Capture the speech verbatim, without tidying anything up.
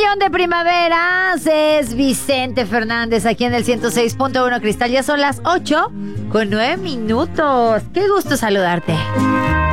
canción de primaveras es Vicente Fernández aquí en el ciento seis punto uno Cristal. Ya son las ocho con nueve minutos. Qué gusto saludarte.